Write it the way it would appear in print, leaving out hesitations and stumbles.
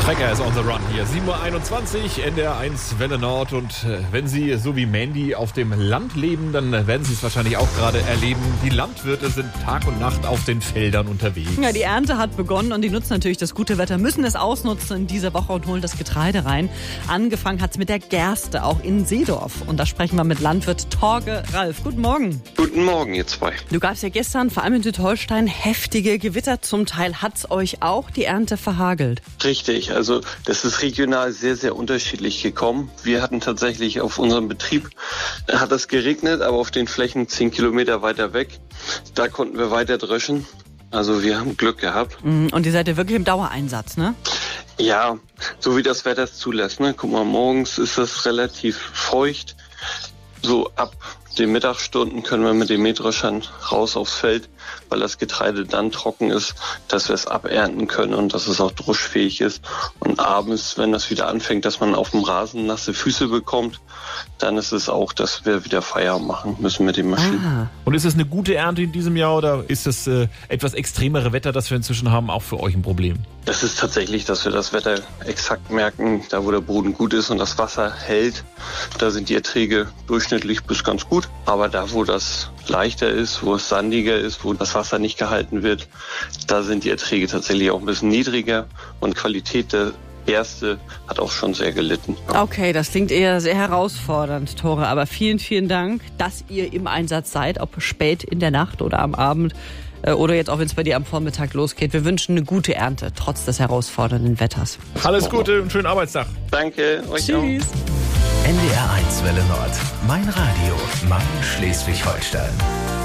Trecker ist on the run hier. 7.21 Uhr, NDR 1 Welle Nord. Und wenn Sie so wie Mandy auf dem Land leben, dann werden Sie es wahrscheinlich auch gerade erleben. Die Landwirte sind Tag und Nacht auf den Feldern unterwegs. Ja, die Ernte hat begonnen und die nutzen natürlich das gute Wetter, müssen es ausnutzen in dieser Woche und holen das Getreide rein. Angefangen hat es mit der Gerste, auch in Seedorf. Und da sprechen wir mit Landwirt Torge Ralf. Guten Morgen. Guten Morgen, ihr zwei. Du gab's ja gestern, vor allem in Südholstein, heftige Gewitter. Zum Teil hat's euch auch die Ernte verhagelt. Richtig, also das ist regional sehr, sehr unterschiedlich gekommen. Wir hatten tatsächlich auf unserem Betrieb, hat es geregnet, aber auf den Flächen 10 Kilometer weiter weg, da konnten wir weiter dreschen. Also wir haben Glück gehabt. Und ihr seid ja wirklich im Dauereinsatz, ne? Ja, so wie das Wetter es zulässt. Ne? Guck mal, morgens ist es relativ feucht. So ab den Mittagsstunden können wir mit den Mähdreschern raus aufs Feld, weil das Getreide dann trocken ist, dass wir es abernten können und dass es auch druschfähig ist. Und abends, wenn das wieder anfängt, dass man auf dem Rasen nasse Füße bekommt, dann ist es auch, dass wir wieder Feierabend machen müssen mit den Maschinen. Und ist es eine gute Ernte in diesem Jahr oder ist das etwas extremere Wetter, das wir inzwischen haben, auch für euch ein Problem? Das ist tatsächlich, dass wir das Wetter exakt merken, da wo der Boden gut ist und das Wasser hält, da sind die Erträge durchschnittlich bis ganz gut. Aber da, wo das leichter ist, wo es sandiger ist, wo das Wasser nicht gehalten wird, da sind die Erträge tatsächlich auch ein bisschen niedriger und Qualität der Gerste hat auch schon sehr gelitten. Okay, das klingt eher sehr herausfordernd, Tore. Aber vielen, vielen Dank, dass ihr im Einsatz seid, ob spät in der Nacht oder am Abend oder jetzt auch, wenn es bei dir am Vormittag losgeht. Wir wünschen eine gute Ernte, trotz des herausfordernden Wetters. Alles Gute und schönen Arbeitstag. Danke, euch auch. Tschüss. NDR 1 Welle Nord. Mein Radio, mein Schleswig-Holstein.